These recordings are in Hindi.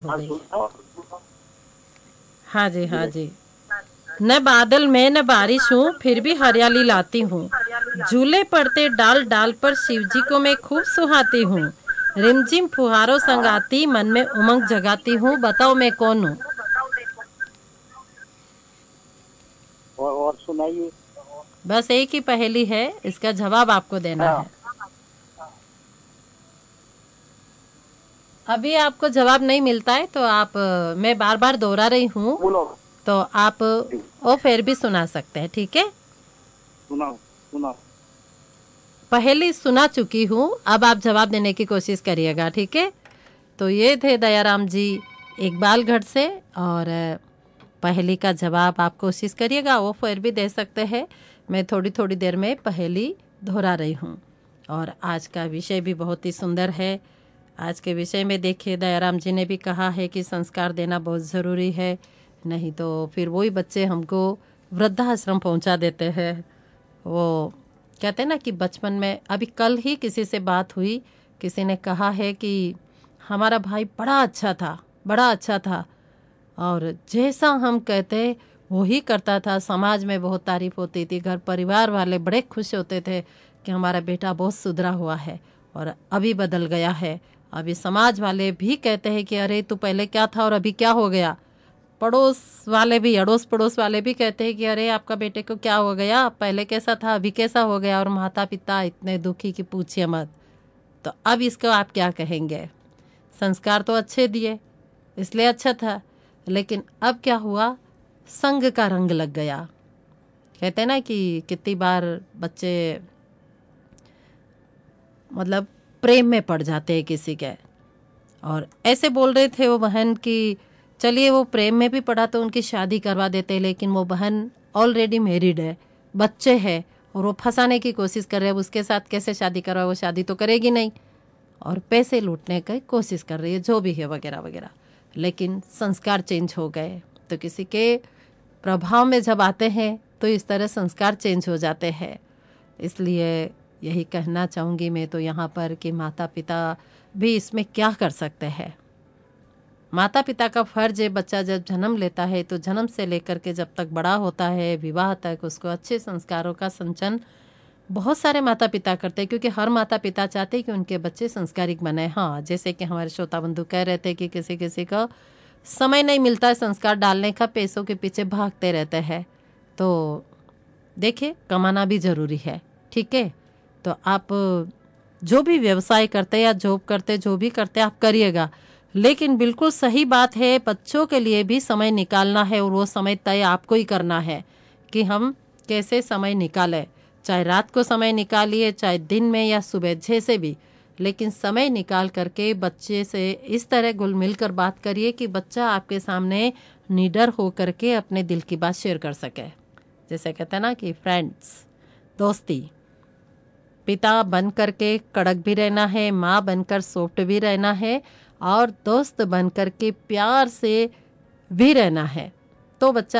हो हाँ गई। सुनाओ। हाँ जी, जी हाँ भाई। जी। न बादल में न बारिश हूँ, फिर भी हरियाली लाती हूँ। झूले पड़ते डाल डाल पर शिवजी को मैं खूब सुहाती हूँ। रिमझिम फुहारों संग आती, मन में उमंग जगाती हूँ। बताओ मैं कौन हूँ? और सुनाइए। बस एक ही पहेली है, इसका जवाब आपको देना हाँ है। अभी आपको जवाब नहीं मिलता है तो आप मैं बार बार दोहरा रही हूँ, बोलो। तो आप वो फिर भी सुना सकते हैं, ठीक है? सुनाओ सुनाओ। पहेली सुना चुकी हूँ, अब आप जवाब देने की कोशिश करिएगा, ठीक है? तो ये थे दयाराम जी इकबालगढ़ से, और पहेली का जवाब आप कोशिश करिएगा, वो फिर भी दे सकते हैं। मैं थोड़ी थोड़ी देर में पहेली दोहरा रही हूँ। और आज का विषय भी बहुत ही सुंदर है। आज के विषय में देखिए, दयाराम जी ने भी कहा है कि संस्कार देना बहुत ज़रूरी है, नहीं तो फिर वही बच्चे हमको वृद्धाश्रम पहुंचा देते हैं। वो कहते हैं ना कि बचपन में, अभी कल ही किसी से बात हुई, किसी ने कहा है कि हमारा भाई बड़ा अच्छा था, बड़ा अच्छा था, और जैसा हम कहते वो ही करता था। समाज में बहुत तारीफ होती थी, घर परिवार वाले बड़े खुश होते थे कि हमारा बेटा बहुत सुधरा हुआ है, और अभी बदल गया है। अभी समाज वाले भी कहते हैं कि अरे तू पहले क्या था और अभी क्या हो गया। पड़ोस वाले भी, अड़ोस पड़ोस वाले भी कहते हैं कि अरे आपका बेटे को क्या हो गया, पहले कैसा था अभी कैसा हो गया। और माता पिता इतने दुखी कि पूछिए मत। तो अब इसको आप क्या कहेंगे? संस्कार तो अच्छे दिए इसलिए अच्छा था, लेकिन अब क्या हुआ, संग का रंग लग गया। कहते हैं ना कि कितनी बार बच्चे मतलब प्रेम में पड़ जाते हैं किसी के। और ऐसे बोल रहे थे वो बहन कि चलिए वो प्रेम में भी पड़ा तो उनकी शादी करवा देते, लेकिन वो बहन ऑलरेडी मैरिड है, बच्चे हैं, और वो फंसाने की कोशिश कर रहे हैं। उसके साथ कैसे शादी करवा, वो शादी तो करेगी नहीं, और पैसे लूटने की कोशिश कर रही है, जो भी है वगैरह वगैरह। लेकिन संस्कार चेंज हो गए, तो किसी के प्रभाव में जब आते हैं तो इस तरह संस्कार चेंज हो जाते हैं। इसलिए यही कहना चाहूँगी मैं तो यहाँ पर कि माता पिता भी इसमें क्या कर सकते हैं। माता पिता का फर्ज है, बच्चा जब जन्म लेता है तो जन्म से लेकर के जब तक बड़ा होता है विवाह तक, उसको अच्छे संस्कारों का संचन बहुत सारे माता पिता करते हैं, क्योंकि हर माता पिता चाहते हैं कि उनके बच्चे संस्कारिक बने। हाँ, जैसे कि हमारे श्रोता बंधु कह रहे थे कि किसी किसी का समय नहीं मिलता है संस्कार डालने का, पैसों के पीछे भागते रहते हैं। तो देखिए, कमाना भी ज़रूरी है, ठीक है? तो आप जो भी व्यवसाय करते या जॉब करते, जो भी करते आप करिएगा, लेकिन बिल्कुल सही बात है, बच्चों के लिए भी समय निकालना है, और वो समय तय आपको ही करना है कि हम कैसे समय निकालें। चाहे रात को समय निकालिए, चाहे दिन में या सुबह, जैसे भी, लेकिन समय निकाल करके बच्चे से इस तरह घुल मिल कर बात करिए कि बच्चा आपके सामने निडर हो करके अपने दिल की बात शेयर कर सके। जैसे कहते हैं ना कि फ्रेंड्स, दोस्ती, पिता बन करके कड़क भी रहना है, माँ बनकर सॉफ्ट भी रहना है, और दोस्त बन करके प्यार से भी रहना है। तो बच्चा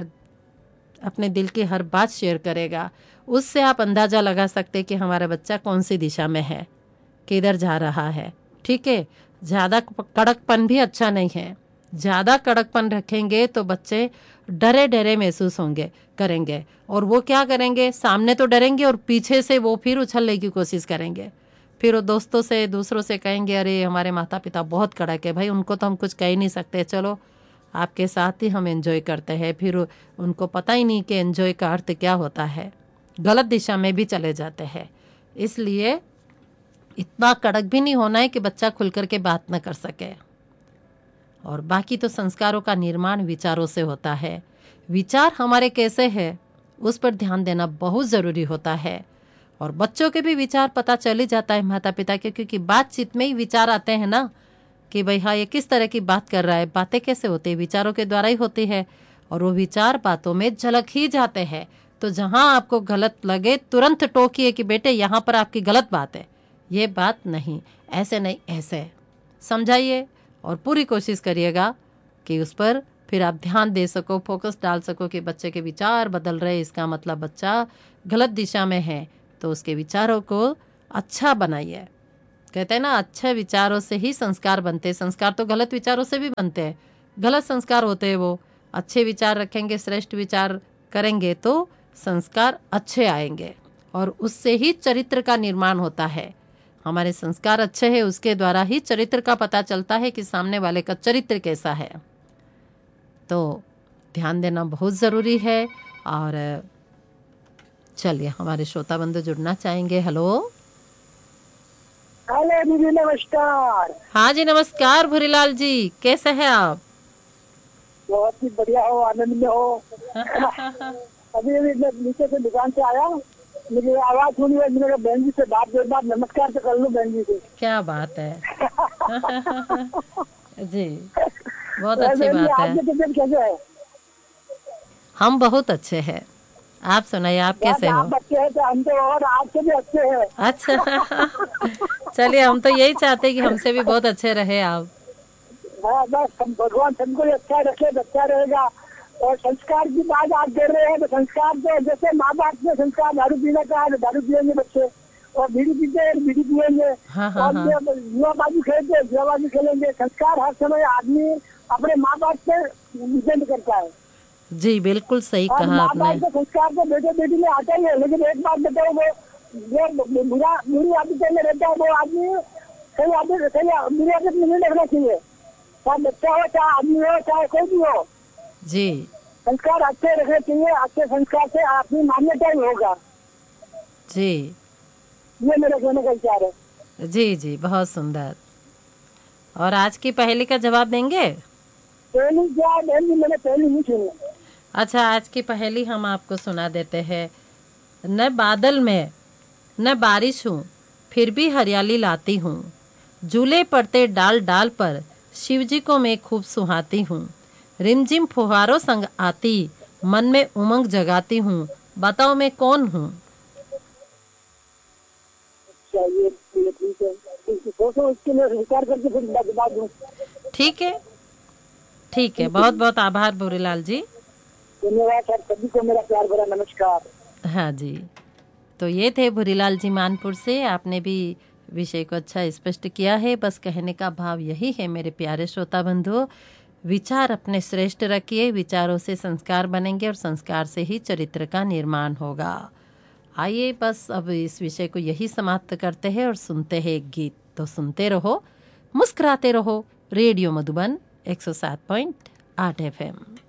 अपने दिल की हर बात शेयर करेगा। उससे आप अंदाज़ा लगा सकते हैं कि हमारा बच्चा कौन सी दिशा में है, किधर जा रहा है, ठीक है? ज़्यादा कड़कपन भी अच्छा नहीं है। ज़्यादा कड़कपन रखेंगे तो बच्चे डरे डरे महसूस होंगे, करेंगे, और वो क्या करेंगे, सामने तो डरेंगे और पीछे से वो फिर उछलने की कोशिश करेंगे। फिर वो दोस्तों से, दूसरों से कहेंगे अरे हमारे माता पिता बहुत कड़क है, भाई उनको तो हम कुछ कह ही नहीं सकते, चलो आपके साथ ही हम एंजॉय करते हैं। फिर उनको पता ही नहीं कि एंजॉय का अर्थ क्या होता है, गलत दिशा में भी चले जाते हैं। इसलिए इतना कड़क भी नहीं होना है कि बच्चा खुल कर के बात न कर सके। और बाकी तो संस्कारों का निर्माण विचारों से होता है। विचार हमारे कैसे हैं उस पर ध्यान देना बहुत ज़रूरी होता है। और बच्चों के भी विचार पता चल ही जाता है माता पिता के, क्योंकि बातचीत में ही विचार आते हैं ना कि भाई हाँ ये किस तरह की बात कर रहा है। बातें कैसे होती है, विचारों के द्वारा ही होती है, और वो विचार बातों में झलक ही जाते हैं। तो जहाँ आपको गलत लगे तुरंत टोकिए कि बेटे यहाँ पर आपकी गलत बात है, ये बात नहीं, ऐसे नहीं ऐसे समझाइए, और पूरी कोशिश करिएगा कि उस पर फिर आप ध्यान दे सको, फोकस डाल सको कि बच्चे के विचार बदल रहे, इसका मतलब बच्चा गलत दिशा में है, तो उसके विचारों को अच्छा बनाइए, कहते हैं ना, अच्छे विचारों से ही संस्कार बनते हैं। संस्कार तो गलत विचारों से भी बनते हैं, गलत संस्कार होते हैं वो। अच्छे विचार रखेंगे, श्रेष्ठ विचार करेंगे तो संस्कार अच्छे आएंगे और उससे ही चरित्र का निर्माण होता है। हमारे संस्कार अच्छे हैं, उसके द्वारा ही चरित्र का पता चलता है कि सामने वाले का चरित्र कैसा है। तो ध्यान देना बहुत ज़रूरी है। और चलिए, हमारे श्रोता बंधु जुड़ना चाहेंगे। हेलो। हेलो दीदी, नमस्कार। हाँ जी, नमस्कार भूरीलाल जी, कैसे हैं आप? बहुत ही बढ़िया हो, आनंद में हो। अभी अभी मैं नीचे से दुकान से आया, मुझे आवाज सुनी है, मैंने कहा बहन जी से बात नमस्कार तो कर लो बहन जी से। क्या बात है। जी, बहुत अच्छी बात है। आपके तबियत कैसे है? हम बहुत अच्छे हैं। आप सुनाइए, आप कैसे हो? आप अच्छे हैं तो हम तो और आपसे भी अच्छे हैं। अच्छा। चलिए, हम तो यही चाहते हैं कि हमसे भी बहुत अच्छे रहे आप। हाँ, बस हम भगवान सबको अच्छा रखे तो अच्छा रहेगा। और संस्कार की बात आप कर रहे हैं तो संस्कार तो जैसे माँ बाप ने संस्कार दारू पीने का है तो दारू पियेंगे बच्चे, और बीड़ी पीते हैं बीड़ी पियेंगे, हाँ हाँ और हाँ। जुआबाजी खेलते हैं जुआबाजी खेलेंगे। संस्कार हर समय आदमी अपने माँ बाप से डिपेंड करता है। जी, बिल्कुल सही और कहा माँ आपने। बाप के संस्कार तो बेटे बेटी में आता ही है, लेकिन एक बात बताओ, वो बुरी आदतों में रहता है वो आदमी सही आदत बुरी आदत में नहीं रखना चाहिए। चाहे बच्चा हो, चाहे आदमी हो, चाहे कोई भी हो, जी संस्कार अच्छे रखने चाहिए। अच्छे संस्कार से आपकी मान्यता ही होगा। जी ये मेरा कहने का विचार है। जी जी, बहुत सुंदर। और आज की पहेली का जवाब देंगे? पहली क्या बहन जी, मैंने पहली नहीं सुनी। अच्छा, आज की पहेली हम आपको सुना देते हैं। न बादल में न बारिश हूँ, फिर भी हरियाली लाती हूँ। झूले पड़ते डाल डाल पर, शिव जी को मैं खूब सुहाती हूँ। रिमझिम फुहारों संग आती, मन में उमंग जगाती हूँ। बताओ मैं कौन हूँ? चलिए ठीक है, सोचो इसके लिए विचार करके फिर बता दूँ। ठीक है, ठीक है। बहुत बहुत आभार भूरीलाल जी। धन्यवाद सर, सभी को मेरा प्यार भरा नमस्कार। हाँ जी, तो ये थे भूरीलाल जी मानपुर से। आपने भी विषय को अच्छा स्पष्ट किया है। बस कहने का भाव यही है मेरे प्यारे श्रोता बंधुओं, विचार अपने श्रेष्ठ रखिए, विचारों से संस्कार बनेंगे और संस्कार से ही चरित्र का निर्माण होगा। आइए, बस अब इस विषय को यही समाप्त करते हैं और सुनते हैं एक गीत। तो सुनते रहो, मुस्कुराते रहो। Radio Madhuban 107.8 FM।